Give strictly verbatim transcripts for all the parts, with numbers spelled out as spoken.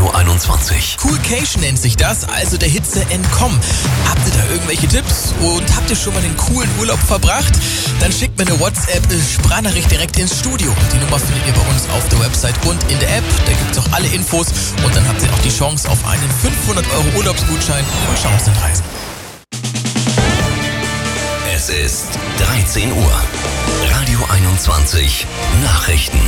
Radio einundzwanzig. Coolcation nennt sich das, also der Hitze entkommen. Habt ihr da irgendwelche Tipps und habt ihr schon mal einen coolen Urlaub verbracht? Dann schickt mir eine WhatsApp-Sprachnachricht direkt ins Studio. Die Nummer findet ihr bei uns auf der Website und in der App. Da gibt es auch alle Infos und dann habt ihr auch die Chance auf einen fünfhundert Euro Urlaubsgutschein von Chancenreisen. Es ist dreizehn Uhr. Radio einundzwanzig. Nachrichten.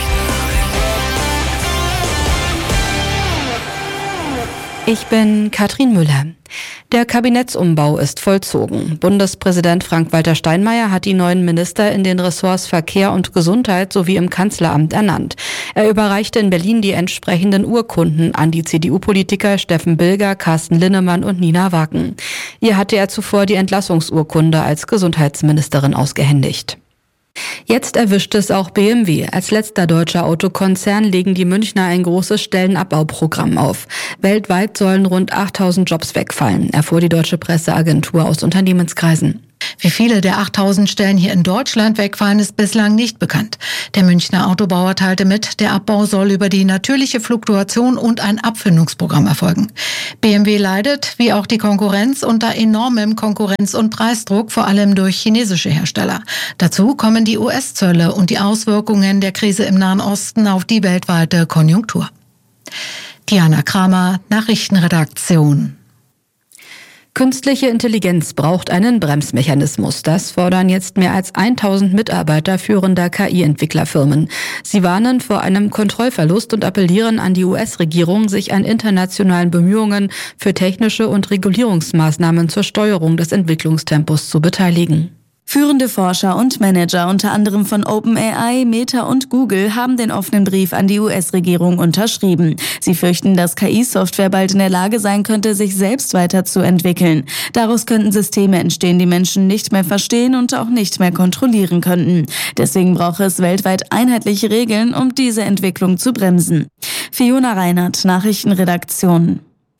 Ich bin Katrin Müller. Der Kabinettsumbau ist vollzogen. Bundespräsident Frank-Walter Steinmeier hat die neuen Minister in den Ressorts Verkehr und Gesundheit sowie im Kanzleramt ernannt. Er überreichte in Berlin die entsprechenden Urkunden an die C D U-Politiker Steffen Bilger, Carsten Linnemann und Nina Wagen. Ihr hatte er zuvor die Entlassungsurkunde als Gesundheitsministerin ausgehändigt. Jetzt erwischt es auch B M W. Als letzter deutscher Autokonzern legen die Münchner ein großes Stellenabbauprogramm auf. Weltweit sollen rund achttausend Jobs wegfallen, erfuhr die deutsche Presseagentur aus Unternehmenskreisen. Wie viele der achttausend Stellen hier in Deutschland wegfallen, ist bislang nicht bekannt. Der Münchner Autobauer teilte mit, der Abbau soll über die natürliche Fluktuation und ein Abfindungsprogramm erfolgen. B M W leidet, wie auch die Konkurrenz, unter enormem Konkurrenz- und Preisdruck, vor allem durch chinesische Hersteller. Dazu kommen die U S-Zölle und die Auswirkungen der Krise im Nahen Osten auf die weltweite Konjunktur. Diana Kramer, Nachrichtenredaktion. Künstliche Intelligenz braucht einen Bremsmechanismus. Das fordern jetzt mehr als tausend Mitarbeiter führender K I-Entwicklerfirmen. Sie warnen vor einem Kontrollverlust und appellieren an die U S-Regierung, sich an internationalen Bemühungen für technische und Regulierungsmaßnahmen zur Steuerung des Entwicklungstempos zu beteiligen. Führende Forscher und Manager, unter anderem von OpenAI, Meta und Google, haben den offenen Brief an die U S-Regierung unterschrieben. Sie fürchten, dass K I-Software bald in der Lage sein könnte, sich selbst weiterzuentwickeln. Daraus könnten Systeme entstehen, die Menschen nicht mehr verstehen und auch nicht mehr kontrollieren könnten. Deswegen brauche es weltweit einheitliche Regeln, um diese Entwicklung zu bremsen. Fiona Reinhardt, Nachrichtenredaktion.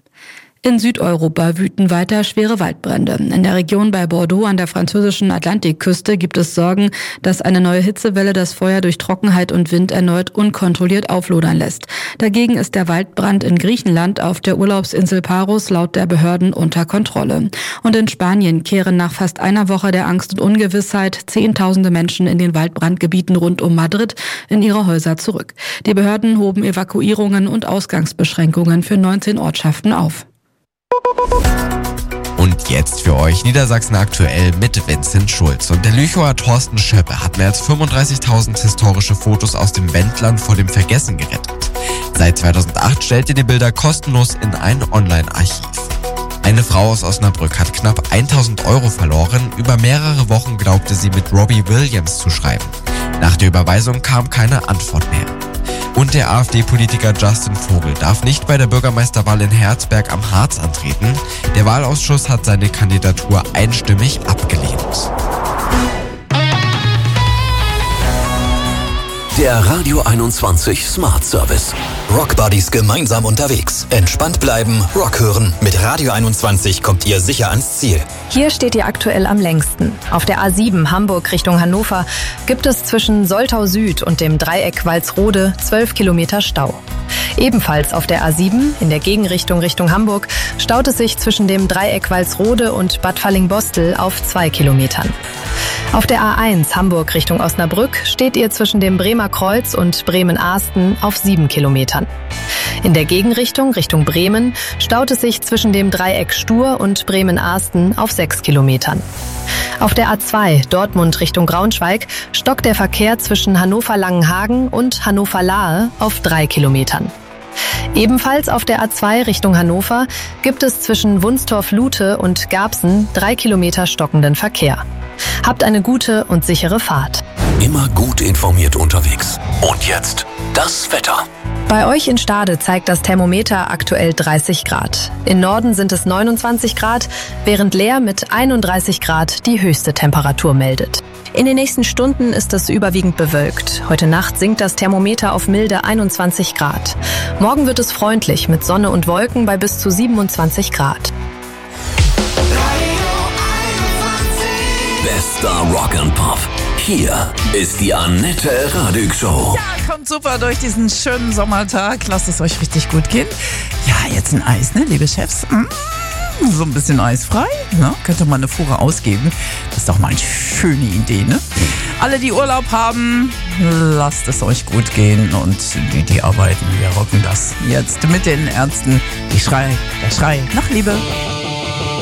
In Südeuropa wüten weiter schwere Waldbrände. In der Region bei Bordeaux an der französischen Atlantikküste gibt es Sorgen, dass eine neue Hitzewelle das Feuer durch Trockenheit und Wind erneut unkontrolliert auflodern lässt. Dagegen ist der Waldbrand in Griechenland auf der Urlaubsinsel Paros laut der Behörden unter Kontrolle. Und in Spanien kehren nach fast einer Woche der Angst und Ungewissheit Zehntausende Menschen in den Waldbrandgebieten rund um Madrid in ihre Häuser zurück. Die Behörden hoben Evakuierungen und Ausgangsbeschränkungen für neunzehn Ortschaften auf. Und jetzt für euch Niedersachsen aktuell mit Vincent Schulz. Und der Lüchower Thorsten Schöppe hat mehr als fünfunddreißigtausend historische Fotos aus dem Wendland vor dem Vergessen gerettet. Seit zweitausendacht stellt er die Bilder kostenlos in ein Online-Archiv. Eine Frau aus Osnabrück hat knapp tausend Euro verloren. Über mehrere Wochen glaubte sie mit Robbie Williams zu schreiben. Nach der Überweisung kam keine Antwort mehr. Und der AfD-Politiker Justin Vogel darf nicht bei der Bürgermeisterwahl in Herzberg am Harz antreten. Der Wahlausschuss hat seine Kandidatur einstimmig abgelehnt. Der Radio einundzwanzig Smart Service. Rock Buddies gemeinsam unterwegs. Entspannt bleiben, Rock hören. Mit Radio einundzwanzig kommt ihr sicher ans Ziel. Hier steht ihr aktuell am längsten. Auf der A sieben Hamburg Richtung Hannover gibt es zwischen Soltau Süd und dem Dreieck Walsrode zwölf Kilometer Stau. Ebenfalls auf der A sieben in der Gegenrichtung Richtung Hamburg staut es sich zwischen dem Dreieck Walsrode und Bad Falling-Bostel auf zwei Kilometern. Auf der A eins Hamburg Richtung Osnabrück steht ihr zwischen dem Bremer Kreuz und Bremen-Ahsten auf sieben Kilometern. In der Gegenrichtung Richtung Bremen staut es sich zwischen dem Dreieck Stur und Bremen-Ahsten auf sechs Kilometern. Auf der A zwei Dortmund Richtung Braunschweig stockt der Verkehr zwischen Hannover-Langenhagen und Hannover-Lahe auf drei Kilometern. Ebenfalls auf der A zwei Richtung Hannover gibt es zwischen Wunstorf-Lute und Garbsen drei Kilometer stockenden Verkehr. Habt eine gute und sichere Fahrt. Immer gut informiert unterwegs. Und jetzt das Wetter. Bei euch in Stade zeigt das Thermometer aktuell dreißig Grad. Im Norden sind es neunundzwanzig Grad, während Leer mit einunddreißig Grad die höchste Temperatur meldet. In den nächsten Stunden ist es überwiegend bewölkt. Heute Nacht sinkt das Thermometer auf milde einundzwanzig Grad. Morgen wird es freundlich mit Sonne und Wolken bei bis zu siebenundzwanzig Grad. Bester Rock and Pop. Hier ist die Annette Radig Show. Ja, komm Kommt super durch diesen schönen Sommertag. Lasst es euch richtig gut gehen. Ja, jetzt ein Eis, ne, liebe Chefs? Mm, so ein bisschen eisfrei. Ne? Könnt ihr mal eine Fuhre ausgeben. Das ist doch mal eine schöne Idee, ne? Alle, die Urlaub haben, lasst es euch gut gehen. Und die, die arbeiten, wir rocken das. Jetzt mit den Ärzten. Die Schrei, der Schrei nach Liebe.